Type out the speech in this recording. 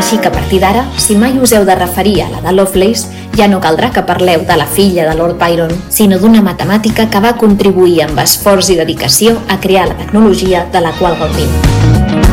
Així que a partir d'ara, si mai us heu de referir a la de Lovelace, ja no caldrà que parleu de la filla de Lord Byron, sinó d'una matemàtica que va contribuir amb esforç i dedicació a crear la tecnologia de la qual gaudim.